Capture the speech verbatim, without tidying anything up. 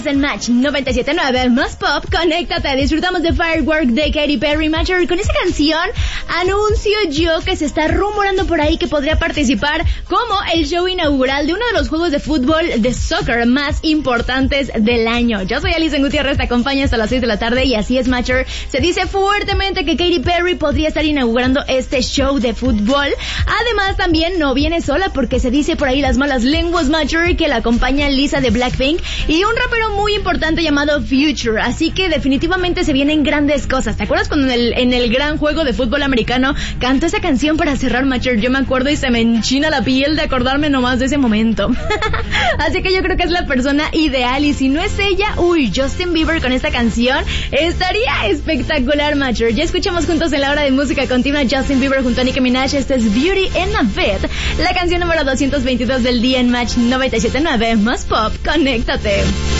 Estás en Match noventa y siete punto nueve, más pop, conéctate. Disfrutamos de Firework de Katy Perry. Matcher, con esa canción anuncio yo que se está rumorando por ahí que podría participar como el show inaugural de uno de los juegos de fútbol de soccer más importantes del año. Yo soy Alison Gutiérrez, te acompaño hasta las seis de la tarde y así es, Matcher. Se dice fuertemente que Katy Perry podría estar inaugurando este show de fútbol. Además, también no viene sola porque se dice por ahí las malas lenguas, Matcher, que la acompaña Lisa de Blackpink y un rapero muy importante llamado Future. Así que definitivamente se vienen grandes cosas. ¿Te acuerdas cuando en el, en el gran juego de fútbol americano cantó esa canción para cerrar, Matcher? Yo me acuerdo y se me enchina la piel de acordarme nomás de ese momento. Así que yo creo que es la persona ideal y si no es ella, uy, Justin Bieber con esta canción estaría espectacular, Matcher. Ya escuchamos juntos en la hora de música continua Justin Bieber junto a Nicki Minaj. Este es Beauty in a Bed, la canción número doscientos veintidós del día en Match noventa y siete punto nueve, más pop, conéctate.